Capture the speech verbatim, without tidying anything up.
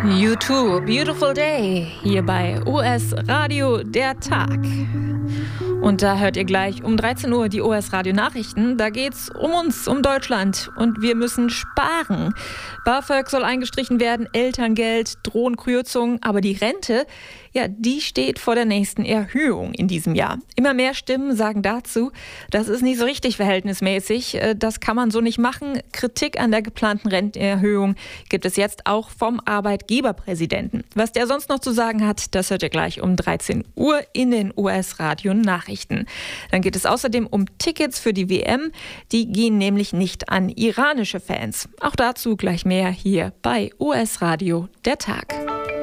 U zwei, Beautiful Day, hier bei U S Radio der Tag. Und da hört ihr gleich um dreizehn Uhr die U S Radio Nachrichten. Da geht's um uns, um Deutschland. Und wir müssen sparen. BAföG soll eingestrichen werden, Elterngeld, drohen Kürzungen. Aber die Rente, ja, die steht vor der nächsten Erhöhung in diesem Jahr. Immer mehr Stimmen sagen dazu, das ist nicht so richtig verhältnismäßig. Das kann man so nicht machen. Kritik an der geplanten Rentenerhöhung gibt es jetzt auch vom Arbeitgeberpräsidenten. Was der sonst noch zu sagen hat, das hört ihr gleich um dreizehn Uhr in den U S Radio Nachrichten. Dann geht es außerdem um Tickets für die W M. Die gehen nämlich nicht an iranische Fans. Auch dazu gleich mehr hier bei U S Radio der Tag.